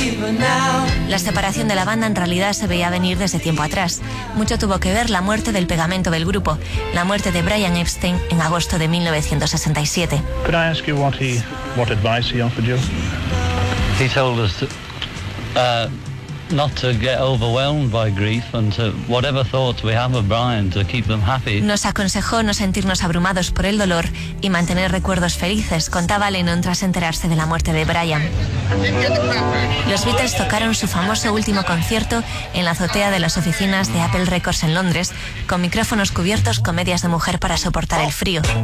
La separación de la banda en realidad se veía venir desde tiempo atrás. Mucho tuvo que ver la muerte del pegamento del grupo, la muerte de Brian Epstein en agosto de 1967. Could I ask you what advice he offered you? He told us not to get overwhelmed by grief and to whatever thoughts we have of Brian, to keep them happy. Nos aconsejó no sentirnos abrumados por el dolor y mantener recuerdos felices, contaba Lennon tras enterarse de la muerte de Brian. Los Beatles tocaron su famoso último concierto en la azotea de las oficinas de Apple Records en Londres, con micrófonos cubiertos con medias de mujer para soportar el frío.